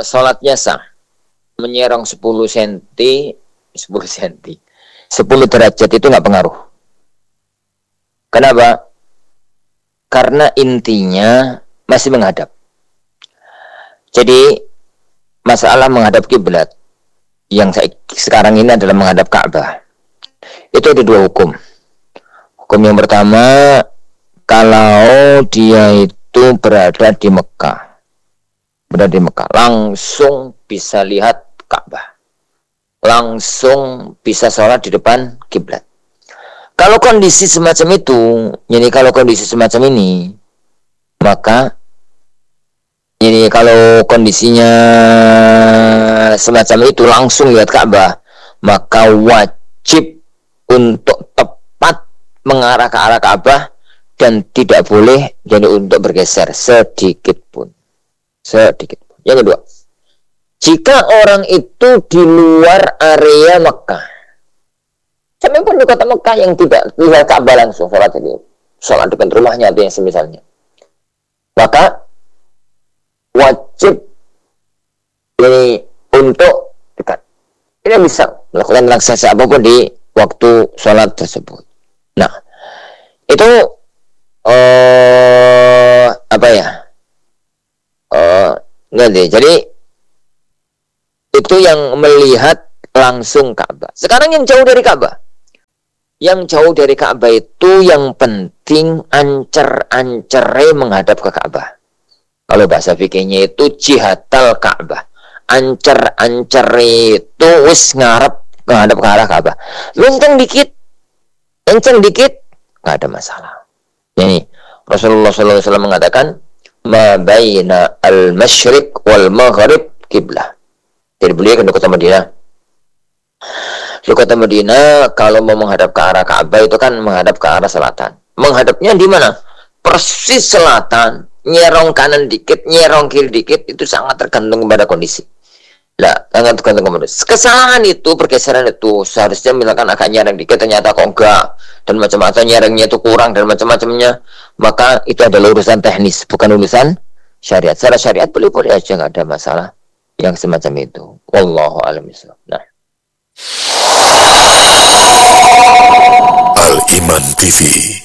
sholatnya sah, menyerong 10 cm, 10 derajat itu nggak pengaruh. Kenapa? Karena intinya masih menghadap. Jadi masalah menghadap kiblat yang sekarang ini adalah menghadap Ka'bah. Itu ada 2 hukum. Hukum yang pertama, kalau dia itu berada di Mekah, langsung bisa lihat Ka'bah, langsung bisa sholat di depan kiblat. Kalau kondisi semacam itu, jadi kalau kondisi semacam ini, maka ini kalau kondisinya semacam itu langsung lihat Ka'bah, maka wajib untuk tepat mengarah ke arah Ka'bah dan tidak boleh jadi untuk bergeser sedikit pun. Yang kedua, jika orang itu di luar area Mekah, sampai pun di kota Mekah yang tidak lihat Ka'bah langsung sholat depan rumahnya atau yang semisalnya, maka wajib ini untuk dekat. Tidak bisa melakukan transaksi apapun di waktu sholat tersebut. Nah, itu enggak deh. Jadi itu yang melihat langsung Ka'bah. Sekarang yang jauh dari Ka'bah. Yang jauh dari Ka'bah itu yang penting ancer-ancere menghadap ke Ka'bah. Kalau bahasa fikihnya itu jihatal Ka'bah. Ancer itu wis ngarep menghadap ke arah Ka'bah. Enceng dikit, nggak ada masalah. Ini Rasulullah SAW mengatakan, ma baina al-masyriq wal maghrib kiblah. Jadi beliau ke kota Madinah. Di kota Madinah kalau mau menghadap ke arah Ka'bah itu kan menghadap ke arah selatan. Menghadapnya di mana? Persis selatan. Nyerong kanan dikit, nyerong kiri dikit, itu sangat tergantung pada kondisi. Lah, sangat tergantung pada kondisi. Kesalahan itu, pergeseran itu, seharusnya misalkan agak nyerang dikit, ternyata kok enggak, dan macam-macam nyerangnya itu kurang, dan macam-macamnya, maka itu adalah urusan teknis, bukan urusan syariat. Secara syariat boleh-boleh aja, nggak ada masalah yang semacam itu. Wallahu a'lam bishawab. Nah. Al-Iman TV